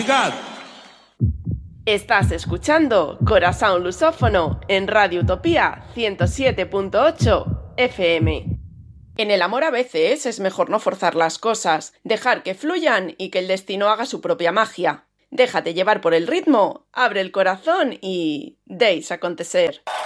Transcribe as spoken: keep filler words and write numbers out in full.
Obrigado. Estás escuchando Corazón Lusófono en Radio Utopía ciento siete punto ocho F M. En el amor a veces es mejor no forzar las cosas, dejar que fluyan y que el destino haga su propia magia. Déjate llevar por el ritmo, abre el corazón y... déis acontecer.